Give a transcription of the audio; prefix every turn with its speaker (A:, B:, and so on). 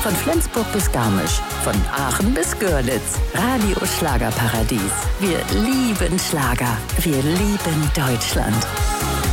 A: Von Flensburg bis Garmisch, von Aachen bis Görlitz. Radio Schlagerparadies. Wir lieben Schlager. Wir lieben Deutschland.